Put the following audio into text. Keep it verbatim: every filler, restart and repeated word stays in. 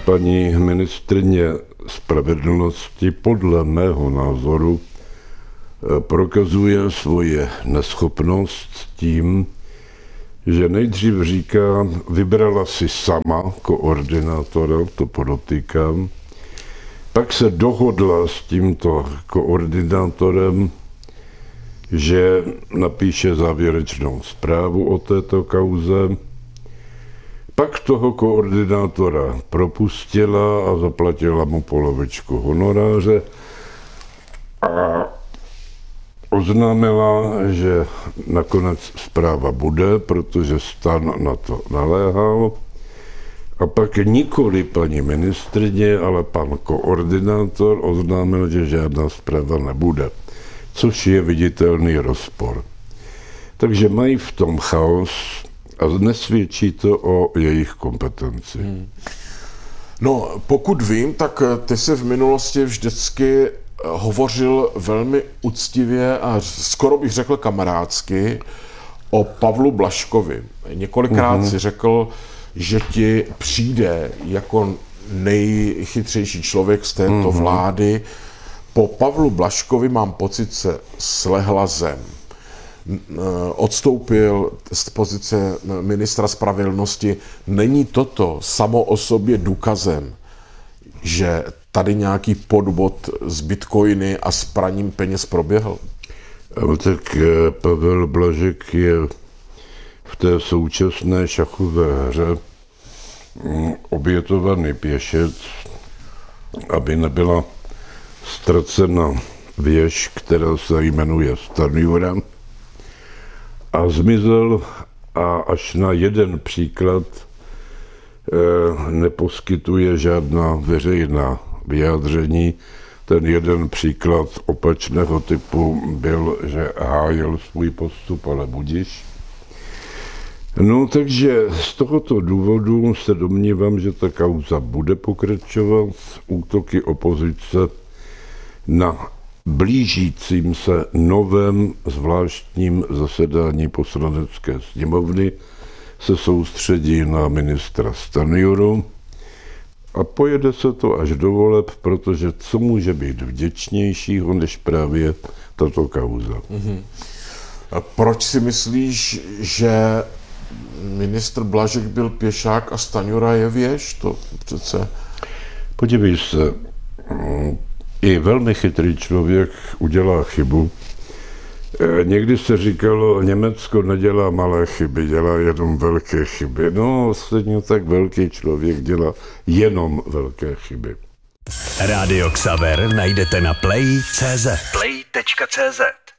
paní ministryně spravedlnosti podle mého názoru prokazuje svoje neschopnost tím, že nejdřív říká, vybrala si sama koordinátora, to podotýkám, pak se dohodla s tímto koordinátorem, že napíše závěrečnou zprávu o této kauze. Pak toho koordinátora propustila a zaplatila mu polovičku honoráře a oznámila, že nakonec zpráva bude, protože STAN na to naléhal. A pak nikoli paní ministryně, ale pan koordinátor oznámil, že žádná zpráva nebude, což je viditelný rozpor. Takže mají v tom chaos a nesvědčí to o jejich kompetenci. Hmm. No, pokud vím, tak ty jsi v minulosti vždycky hovořil velmi uctivě a skoro bych řekl kamarádsky o Pavlu Blažkovi. Několikrát mm-hmm. si řekl, že ti přijde jako nejchytřejší člověk z této mm-hmm. vlády. Po Pavlu Blažkovi mám pocit, se slehla zem. Odstoupil z pozice ministra spravedlnosti. Není toto samo o sobě důkazem, že tady nějaký podvod z bitcoiny a s praním peněz proběhl? Tak Pavel Blažek je v té současné šachové hře obětovaný pěšec, aby nebyla ztracena věž, která se jmenuje Stanjura, a zmizel a až na jeden příklad eh, neposkytuje žádná veřejná vyjádření. Ten jeden příklad opačného typu byl, že hájil svůj postup, ale budiž. No, takže z tohoto důvodu se domnívám, že ta kauza bude pokračovat. Útoky opozice na blížícím se novém zvláštním zasedání Poslanecké sněmovny se soustředí na ministra Stanjuru a pojede se to až do voleb, protože co může být vděčnějšího než právě tato kauza. Mm-hmm. A proč si myslíš, že ministr Blažek byl pěšák a Stanjura je věž? To přece... Podívej se, i velmi chytrý člověk udělá chybu. Někdy se říkalo, Německo nedělá malé chyby, dělá jenom velké chyby. No, stejně tak velký člověk dělá jenom velké chyby. Rádio Xaver najdete na play tečka cé zet. play tečka cé zet